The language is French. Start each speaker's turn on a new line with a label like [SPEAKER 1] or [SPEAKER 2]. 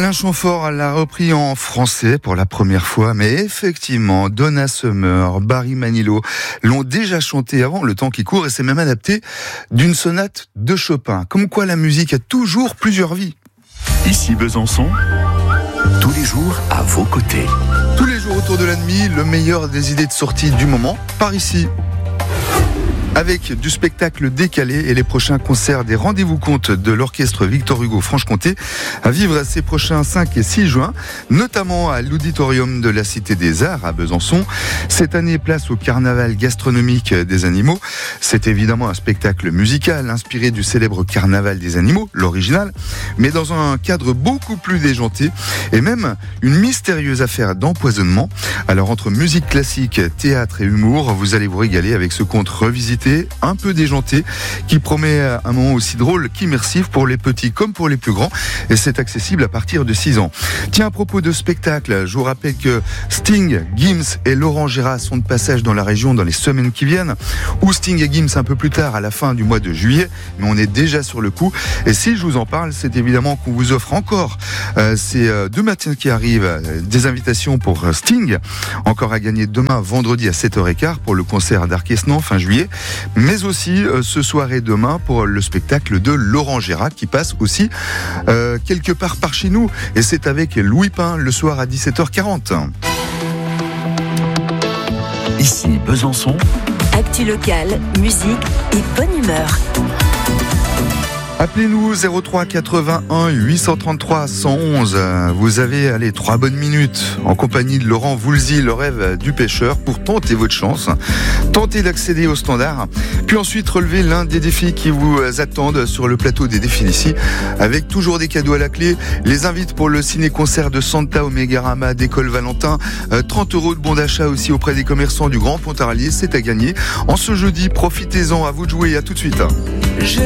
[SPEAKER 1] Alain Chamfort l'a repris en français pour la première fois, mais effectivement, Donna Summer, Barry Manilow l'ont déjà chanté avant le temps qui court et c'est même adapté d'une sonate de Chopin. Comme quoi la musique a toujours plusieurs vies.
[SPEAKER 2] Ici Besançon, tous les jours à vos côtés.
[SPEAKER 1] Tous les jours autour de la nuit, le meilleur des idées de sortie du moment, par ici. Avec du spectacle décalé et les prochains concerts des rendez-vous comptes de l'orchestre Victor Hugo Franche-Comté à vivre ces prochains 5 et 6 juin, notamment à l'auditorium de la Cité des Arts à Besançon. Cette année, place au carnaval gastronomique des animaux. C'est évidemment un spectacle musical inspiré du célèbre carnaval des animaux, l'original, mais dans un cadre beaucoup plus déjanté et même une mystérieuse affaire d'empoisonnement. Alors entre musique classique, théâtre et humour, vous allez vous régaler avec ce conte revisité un peu déjanté qui promet un moment aussi drôle qu'immersif pour les petits comme pour les plus grands et c'est accessible à partir de 6 ans. Tiens, à propos de spectacle, je vous rappelle que Sting, Gims et Laurent Gérard sont de passage dans la région dans les semaines qui viennent, ou Sting et Gims un peu plus tard à la fin du mois de juillet, mais on est déjà sur le coup et si je vous en parle, c'est évidemment qu'on vous offre encore ces 2 matins qui arrivent, des invitations pour Sting, encore à gagner demain vendredi à 7h15 pour le concert d'Arquesnan fin juillet, mais aussi ce soir et demain pour le spectacle de Laurent Gérard qui passe aussi quelque part par chez nous et c'est avec Louis Pain le soir à 17h40.
[SPEAKER 2] Ici Besançon,
[SPEAKER 3] actu locale, musique et bonne humeur.
[SPEAKER 1] Appelez-nous 03 81 833 111. Vous avez 3 bonnes minutes en compagnie de Laurent Voulzy, le rêve du pêcheur, pour tenter votre chance, tenter d'accéder au standard, puis ensuite relever l'un des défis qui vous attendent sur le plateau des défis d'ici, avec toujours des cadeaux à la clé. Les invites pour le ciné-concert de Santa Omegarama d'École Valentin, 30 € de bon d'achat aussi auprès des commerçants du Grand Pontarlier, c'est à gagner. En ce jeudi, profitez-en, à vous de jouer, à tout de suite.